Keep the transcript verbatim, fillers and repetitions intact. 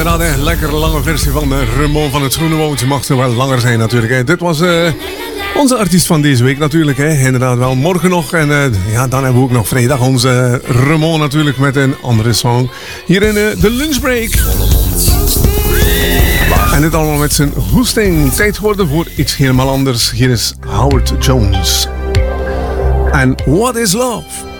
inderdaad een lekker lange versie van de Ramon van het Groene Woont. Je mag er wel langer zijn natuurlijk. Hè. Dit was uh, onze artiest van deze week natuurlijk. Hè. Inderdaad wel morgen nog. En uh, ja, dan hebben we ook nog vrijdag onze Ramon natuurlijk met een andere song. Hier in uh, de lunchbreak. En dit allemaal met zijn hoesting. Tijd geworden voor iets helemaal anders. Hier is Howard Jones. En What is Love?